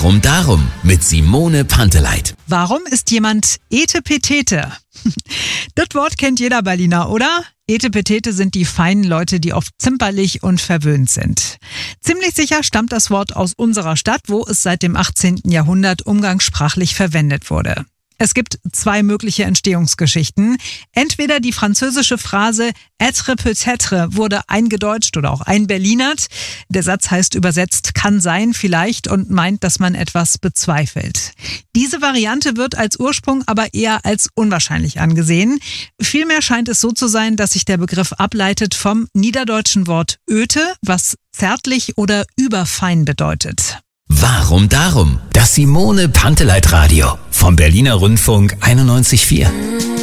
Warum darum? Mit Simone Panteleit. Warum ist jemand Etepetete? Das Wort kennt jeder Berliner, oder? Etepetete sind die feinen Leute, die oft zimperlich und verwöhnt sind. Ziemlich sicher stammt das Wort aus unserer Stadt, wo es seit dem 18. Jahrhundert umgangssprachlich verwendet wurde. Es gibt zwei mögliche Entstehungsgeschichten. Entweder die französische Phrase être peut-être wurde eingedeutscht oder auch einberlinert. Der Satz heißt übersetzt kann sein, vielleicht und meint, dass man etwas bezweifelt. Diese Variante wird als Ursprung aber eher als unwahrscheinlich angesehen. Vielmehr scheint es so zu sein, dass sich der Begriff ableitet vom niederdeutschen Wort öte, was zärtlich oder überfein bedeutet. Warum darum? Das Simone Panteleit Radio vom Berliner Rundfunk 91,4.